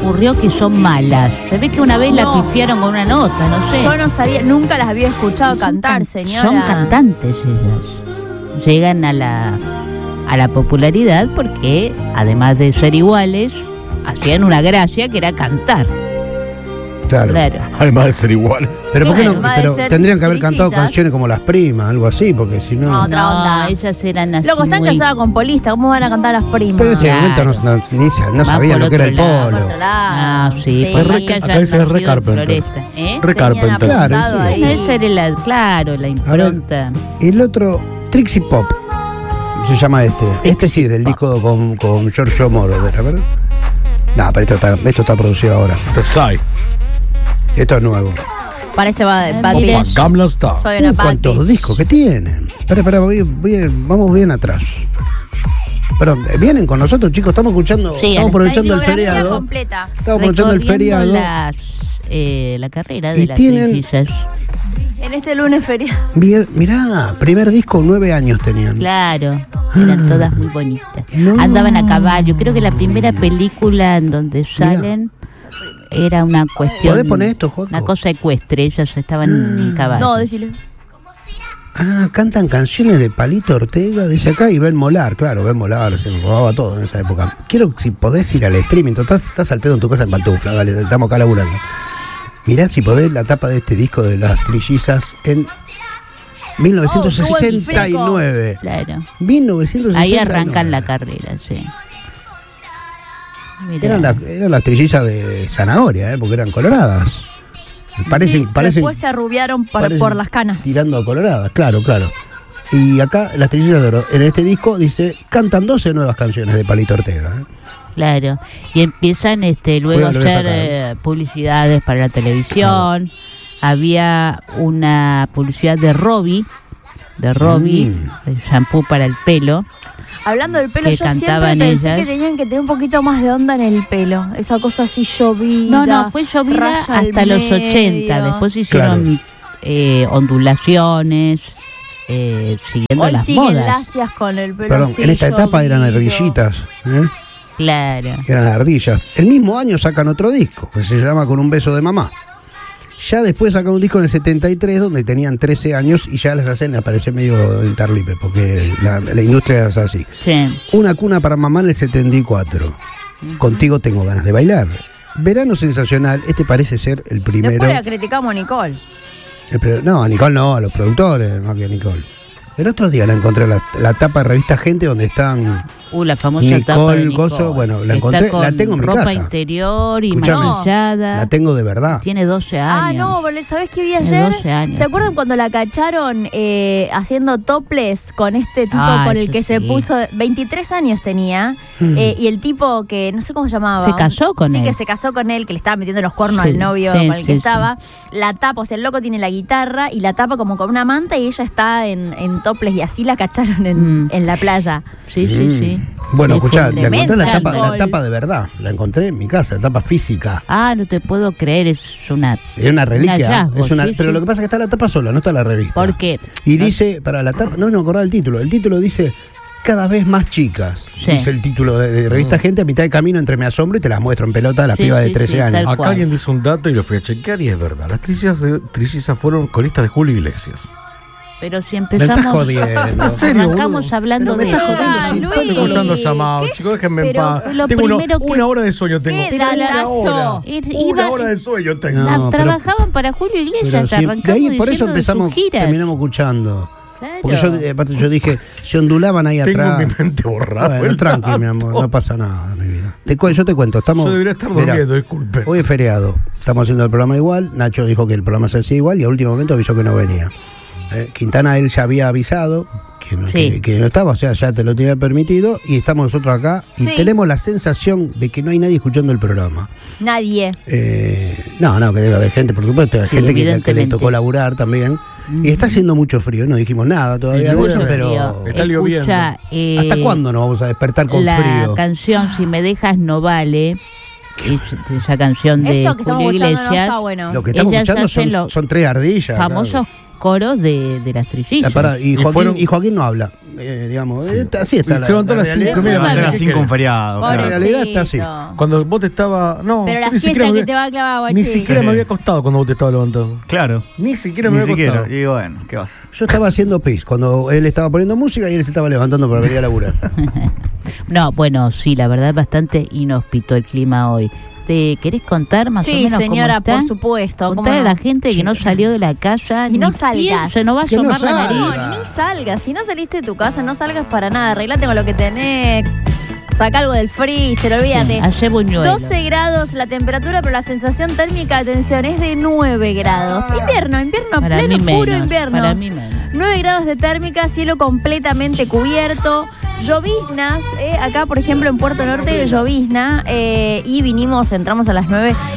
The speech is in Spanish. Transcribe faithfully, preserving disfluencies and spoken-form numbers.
ocurrió que son malas? Se ve que una vez No. la pifiaron con una nota, no sé. Yo no sabía, nunca las había escuchado Son cantar, can- señora. Son cantantes ellas. Llegan a la, a la popularidad porque, además de ser iguales, hacían una gracia que era cantar. Claro. Claro. Además de ser iguales. Pero ¿por qué no? Además de Pero ser tendrían que haber cantado trillizas. canciones como Las Primas, algo así, porque si no. No, otra onda. ellas eran así. Loco, están muy- casadas con polista, ¿cómo van a cantar las primas? Pero en ese Claro. momento no, no, ni sa- no Va sabían por lo que era el otro lado, Por polo. otro lado. Ah, sí, Sí. por Re- que acá hayan dice re nacido en Carpenter. Floresta, ¿eh? Re Carpenter. Claro, apostado sí. ahí. Esa era la, claro, la impronta. El otro, Trixie Pop, se llama este. Este sí, del disco con, con Giorgio Moroder, a ver. No, pero esto está, esto está producido ahora. Esto es Psy. Esto es nuevo. Parece Bad, Bad Miren. Bitch. Gamla Style. Soy una Uh, Bad ¿Cuántos Bitch. discos que tienen? Espera, espera, voy, voy- vamos bien atrás. Perdón, ¿vienen con nosotros, chicos? Estamos escuchando, Sí, estamos aprovechando el La discografía feriado. completa. Estamos aprovechando el Recorriendo feriado. las, eh, la carrera de Y las tienen- trillizas. En este lunes feriado. Bien, mirá, primer disco, nueve años tenían. Claro, eran todas muy bonitas. No. Andaban a caballo. Creo que la primera película en donde salen era una cuestión. ¿Podés poner esto, Joaco? Una cosa ecuestre, ellas estaban en caballo. No, decilo. Ah, cantan canciones de Palito Ortega, dice acá, y Ben Molar, claro, Ben Molar, se me robaba todo en esa época. Quiero, si podés ir al streaming, estás, estás al pedo en tu casa en pantufla, dale, estamos acá laburando. Mirá si podés la tapa de este disco de las trillizas en mil novecientos sesenta y nueve. Claro. mil novecientos sesenta y nueve. Ahí arrancan la carrera, sí. Mirá. Eran, la- eran las trillizas de zanahoria, ¿eh? Porque eran coloradas. Parecen, Sí, parecen después se arrubiaron por, parecen por las canas. tirando a coloradas, claro, claro. Y acá las trillizas de oro. En este disco dice, cantan doce nuevas canciones de Palito Ortega. ¿eh? Claro. Y empiezan este luego a Cuidado, lo voy a hacer sacar, eh, publicidades para la televisión. Había una publicidad de Robbie, de Robbie, Mm. el shampoo para el pelo. Hablando del pelo, que yo siempre cantaban pensé ellas. que tenían que tener un poquito más de onda en el pelo. Esa cosa así llovida. No, no, fue llovida raya al hasta los medio. ochenta. Después hicieron eh, ondulaciones, eh, siguiendo Hoy las siguen modas. lacias con el pelo. Perdón, así, en esta etapa eran llovido. ardillitas. ¿eh? Claro. Eran ardillas. El mismo año sacan otro disco, que se llama Con un beso de mamá. Ya después sacan un disco en el setenta y tres, donde tenían trece años, y ya les hacen aparecer medio interlipe, porque la, la industria es así. Sí. Una cuna para mamá en el setenta y cuatro. Contigo tengo ganas de bailar. Verano sensacional, este parece ser el primero. Después la criticamos a Nicole. el pri- no, a Nicole no, a los productores, no que a Nicole. El otro día la encontré en la, la tapa de revista Gente, donde están Uh, la famosa Nicole, tapa de Nicole. Gozo, bueno, la Está encontré, con la tengo en mi ropa casa. interior y Escuchame, maquillada. la tengo de verdad. Tiene doce años. Ah, no, boludo, ¿sabés qué vi Tiene ayer? doce años. ¿Se acuerdan cuando la cacharon eh, haciendo topless con este tipo Ah, con el eso que se sí. puso? veintitrés años tenía. Mm. eh, y el tipo que, no sé cómo se llamaba. Se casó con sí, él. que se casó con él, que le estaba metiendo los cuernos Sí, al novio sí, con el que sí, estaba. La tapa, o sea, el loco tiene la guitarra y la tapa como con una manta y ella está en, en topless y así la cacharon en, Mm. en la playa. Sí, sí, Mm. sí. Bueno, Sí, escuchá, fue la encontré la tremenda, tapa, la Nicole. tapa de verdad. La encontré en mi casa, la tapa física. Ah, no te puedo creer, es una... Es una reliquia. hallazgo, es una, sí, pero sí. lo que pasa es que está la tapa sola, no está la revista. ¿Por qué? Y dice, para la tapa, no me acordaba el título. El título dice, cada vez más chicas. Sí. Dice el título de, de revista Gente, a mitad de camino entre me asombro y te las muestro en pelota a las Sí, pibas de sí, trece sí, años. tal Acá cual. alguien dice un dato y lo fui a chequear y es verdad. Las trillizas, de- trillizas fueron coristas de Julio Iglesias. Pero si Me empezamos... estás jodiendo. ¿En serio, Arrancamos boludo? hablando Pero me de... estás jodiendo Ah, sin Luis. Estoy escuchando ¿Qué? llamados, chicos, déjenme en Pero paz. lo Tengo uno- primero que- una hora de sueño tengo. ¡Qué Pero la- datazo! Ir- Una iba- hora de sueño tengo. la- No, pero- trabajaban para Julio Pero Iglesias, si- arrancamos de ahí, por eso diciendo de empezamos, sus giras. terminamos escuchando. Claro. Porque yo, eh, aparte yo dije, se ondulaban ahí Tengo atrás. mi mente borrada. Bueno, el tranqui, dato. mi amor, no pasa nada, mi vida. Te cu- yo te cuento, estamos... Yo debería estar Mirá, durmiendo, disculpe. hoy es feriado, estamos haciendo el programa igual, Nacho dijo que el programa se hacía igual y a último momento avisó que no venía. Eh, Quintana, él ya había avisado que no, Sí. que, que no estaba, o sea, ya te lo tenía permitido y estamos nosotros acá y Sí. tenemos la sensación de que no hay nadie escuchando el programa. Nadie. Eh, no, no, que debe haber gente, por supuesto, hay Sí, gente que, que le evidentemente. tocó laburar también. Y está haciendo mucho frío, no dijimos nada todavía, Y de mucho eso, pero... frío. Está lloviendo. Escucha, eh, ¿Hasta cuándo nos vamos a despertar con la frío? canción Si me dejas no vale, es esa canción de Esto que estamos Julio escuchando no Iglesias, está bueno. Lo que estamos ellas escuchando hacen son, los son tres ardillas. famosos claro. coros de, de las Ah, trillizas. pará, y, Y Joaquín, fueron- y Joaquín no habla. eh, digamos, eh, así está. Se la, levantó a la las realidad. cinco, mira, Levanta a las ¿qué cinco un querés? feriado. La claro. realidad está así. Pobrecito. Cuando vos te estabas. No, Pero la ni siquiera siesta me que había- te va a clavar, guachi. Ni siquiera me había costado cuando vos te estabas levantando. Claro. Ni siquiera Ni me había siquiera. costado. Y bueno, ¿qué vas? Yo estaba haciendo pis cuando él estaba poniendo música y él se estaba levantando para venir a laburar. No, bueno, sí, la verdad bastante inhóspito el clima hoy. ¿Te querés contar más o Sí, menos señora, cómo está? por supuesto. ¿cómo Contale no? a la gente que no salió de la casa. Y no ni salgas. piense, no va a Que no asomar la salga. nariz. No, ni salgas. Si no saliste de tu casa, no salgas para nada. Arreglate con lo que tenés. Saca algo del freezer, olvídate. Hace buñuelo. doce grados la temperatura, pero la sensación térmica, atención, es de nueve grados. Invierno, invierno, Para pleno, mí puro menos, invierno. para mí menos. nueve grados de térmica, cielo completamente cubierto. Lloviznas, eh, acá por ejemplo en Puerto Norte llovizna, eh, y vinimos, entramos a las nueve